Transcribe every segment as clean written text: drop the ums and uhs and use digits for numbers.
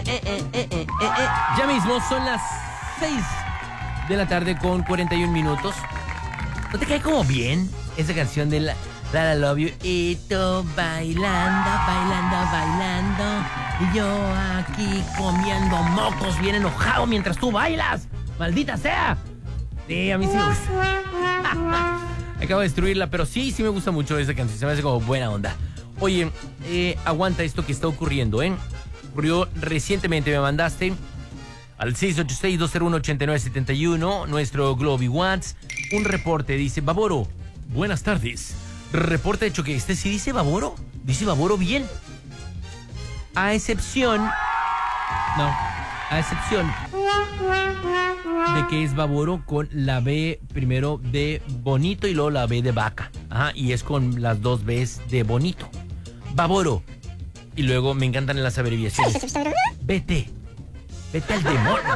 Ya mismo son las 6 de la tarde con 41 minutos. ¿No te cae como bien esa canción de la Love You? Y tú bailando, bailando, bailando. Y yo aquí comiendo mocos bien enojado mientras tú bailas. ¡Maldita sea! Sí, a mí sí me gusta. Acabo de destruirla, pero sí me gusta mucho esa canción. Se me hace como buena onda. Oye, aguanta esto que está ocurriendo, ¿eh? Ocurrió recientemente, me mandaste al 686-201-8971, nuestro Globy Watts, un reporte. Dice, Baboro, buenas tardes. Reporte de choque. ¿Este sí dice Baboro? Dice Baboro bien. A excepción de que es Baboro con la B primero de bonito y luego la B de vaca. Ajá, y es con las dos Bs de bonito. Baboro. Y luego me encantan las abreviaciones. Vete al demonio.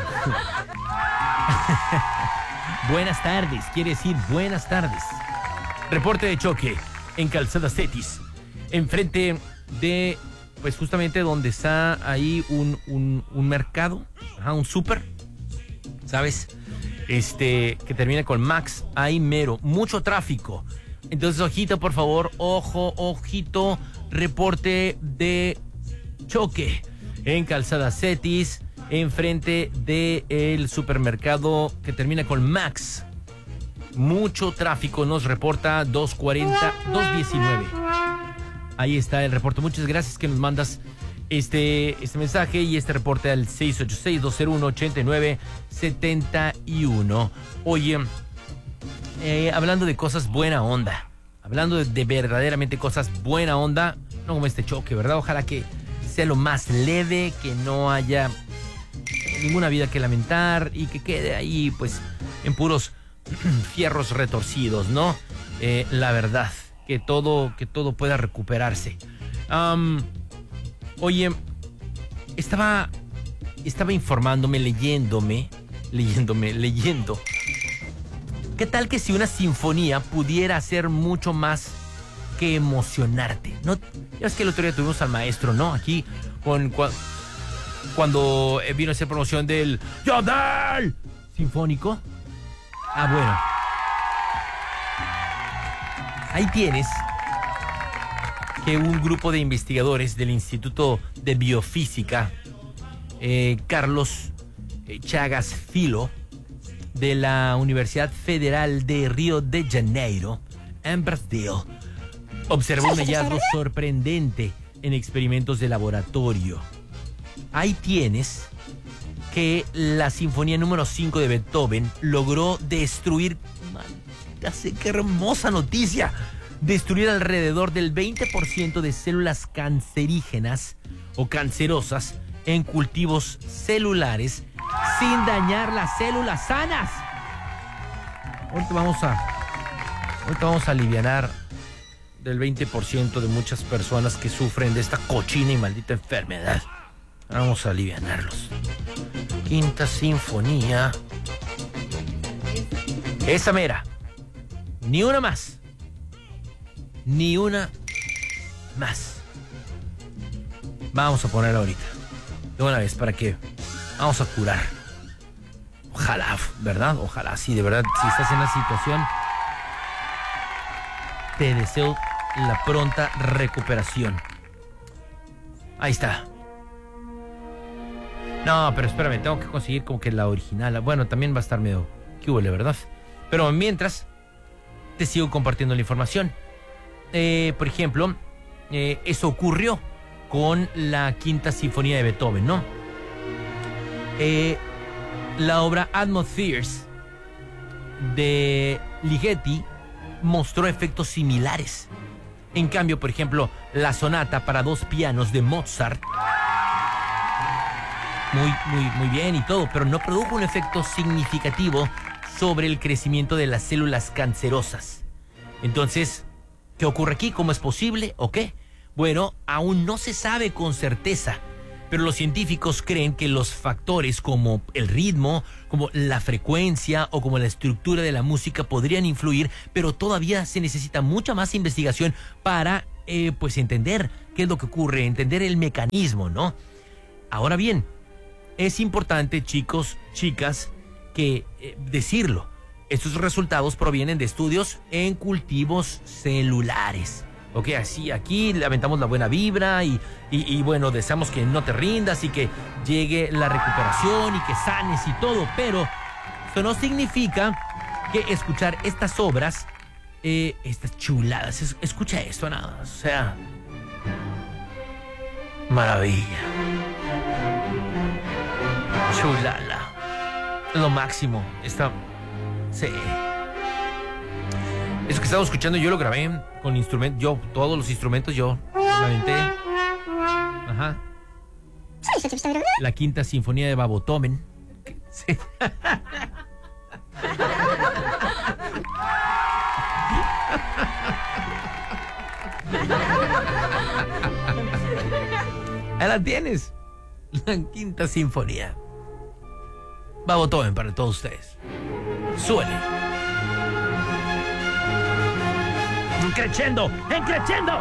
Buenas tardes, quiere decir buenas tardes. Reporte de choque en Calzada Cetis, enfrente de, pues justamente donde está ahí un mercado, un súper, ¿sabes? Que termina con Max, ahí mero, mucho tráfico. Entonces, ojito, por favor, ojito, reporte de choque en Calzada Cetis, enfrente del supermercado que termina con Max. Mucho tráfico, nos reporta 219. Ahí está el reporte. Muchas gracias que nos mandas este mensaje y este reporte al 686-201-8971. Oye, hablando de cosas buena onda, hablando de verdaderamente cosas buena onda, no como este choque, ¿verdad? Ojalá que sea lo más leve, que no haya ninguna vida que lamentar y que quede ahí, pues, en puros fierros retorcidos, ¿no? La verdad, que todo pueda recuperarse. Oye, estaba informándome, leyendo. ¿Qué tal que si una sinfonía pudiera hacer mucho más que emocionarte? ¿No? Ya es que el otro día tuvimos al maestro, ¿no? Aquí cuando vino a hacer promoción del Yodel Sinfónico. Bueno. Ahí tienes que un grupo de investigadores del Instituto de Biofísica, Carlos Chagas Filo, de la Universidad Federal de Río de Janeiro, en Brasil, observó un hallazgo sorprendente en experimentos de laboratorio. Ahí tienes que la Sinfonía número 5 de Beethoven logró destruir, qué hermosa noticia, destruir alrededor del 20% de células cancerígenas o cancerosas en cultivos celulares sin dañar las células sanas. Ahorita vamos a alivianar del 20% de muchas personas que sufren de esta cochina y maldita enfermedad. Vamos a alivianarlos. Quinta Sinfonía. Esa mera. Ni una más. Ni una más. Vamos a ponerla ahorita. De una vez, para que vamos a curar. Ojalá, ¿verdad? Ojalá, sí, de verdad. Si estás en la situación, te deseo la pronta recuperación. Ahí está. No, pero espérame, tengo que conseguir como que la original. Bueno, también va a estar medio cúbole, ¿verdad? Pero mientras, te sigo compartiendo la información. Por ejemplo, eso ocurrió con la Quinta Sinfonía de Beethoven, ¿no? La obra Atmospheres de Ligeti mostró efectos similares. En cambio, por ejemplo, la sonata para 2 pianos de Mozart, muy bien y todo, pero no produjo un efecto significativo sobre el crecimiento de las células cancerosas. Entonces, ¿qué ocurre aquí? ¿Cómo es posible? ¿O qué? Bueno, aún no se sabe con certeza, pero los científicos creen que los factores como el ritmo, como la frecuencia o como la estructura de la música podrían influir, pero todavía se necesita mucha más investigación para pues entender qué es lo que ocurre, entender el mecanismo, ¿no? Ahora bien, es importante, chicos, chicas, que decirlo. Estos resultados provienen de estudios en cultivos celulares. Ok, así aquí le aventamos la buena vibra y bueno, deseamos que no te rindas y que llegue la recuperación y que sanes y todo, pero esto no significa que escuchar estas obras, estas chuladas, escucha esto nada más, o sea, maravilla, chulala, lo máximo, sí. Eso que estamos escuchando yo lo grabé con instrumentos, todos los instrumentos yo lo aventé. Ajá. La quinta sinfonía de Babotomen. Sí. Ahí la tienes. La quinta sinfonía. Babotomen para todos ustedes. Suele. ¡Encrechendo! ¡Encrechendo!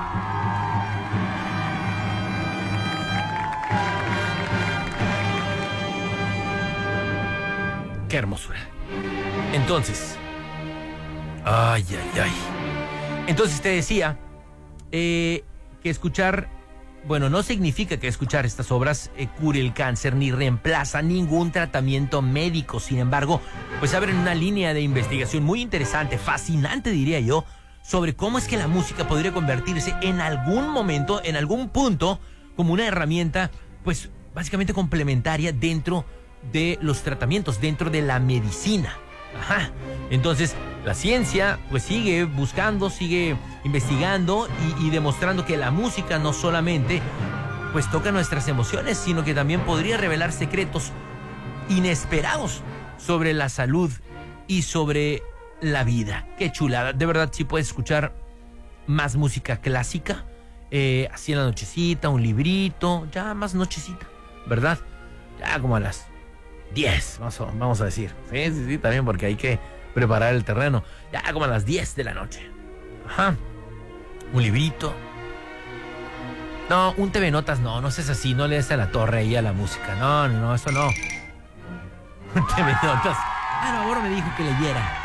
¡Qué hermosura! Entonces... ¡Ay, ay, ay! Entonces te decía que escuchar... Bueno, no significa que escuchar estas obras cure el cáncer ni reemplaza ningún tratamiento médico. Sin embargo, pues abren una línea de investigación muy interesante, fascinante diría yo, sobre cómo es que la música podría convertirse en algún momento, en algún punto, como una herramienta, pues básicamente complementaria dentro de los tratamientos, dentro de la medicina. Ajá. Entonces, la ciencia pues sigue buscando, sigue investigando y demostrando que la música no solamente pues toca nuestras emociones, sino que también podría revelar secretos inesperados sobre la salud y sobre la vida. Qué chulada. De verdad, si puedes escuchar más música clásica, así en la nochecita, un librito, ya más nochecita, ¿verdad? Ya como a las 10, vamos a decir. Sí, también porque hay que preparar el terreno. Ya como a las 10 de la noche. Ajá. Un librito. No, un TV Notas, no seas así, no le des a la torre ahí a la música. No, eso no. Un TV Notas. No, ahora me dijo que leyera.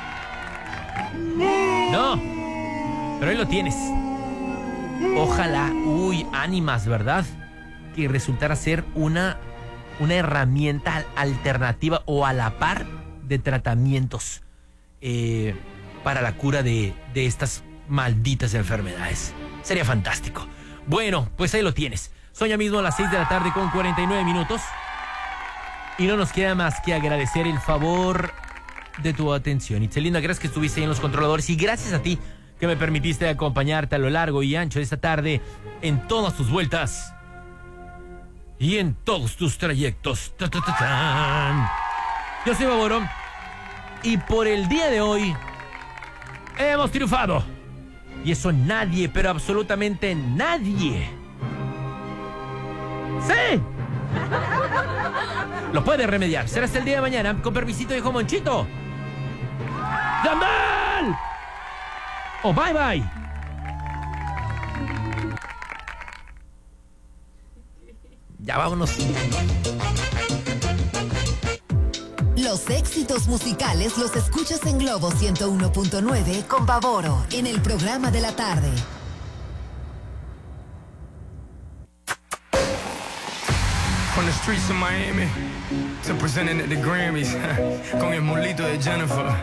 No, pero ahí lo tienes. Ojalá, ánimas, ¿verdad? Que resultara ser una herramienta alternativa o a la par de tratamientos para la cura de estas malditas enfermedades. Sería fantástico. Bueno, pues ahí lo tienes. Son ya mismo las 6 de la tarde con 49 minutos. Y no nos queda más que agradecer el favor de tu atención. Itzelina, gracias que estuviste ahí en los controladores y gracias a ti que me permitiste acompañarte a lo largo y ancho de esta tarde en todas tus vueltas y en todos tus trayectos. Yo soy Baboro y por el día de hoy hemos triunfado. Y eso nadie, pero absolutamente nadie. ¡Sí! Lo puede remediar. Será hasta el día de mañana. Con permisito, dijo Monchito. ¡Dambal! ¡Oh, bye, bye! Ya vámonos. Los éxitos musicales los escuchas en Globo 101.9 con Baboro en el programa de la tarde. From the streets of Miami to presenting at the Grammys con el mulito de Jennifer.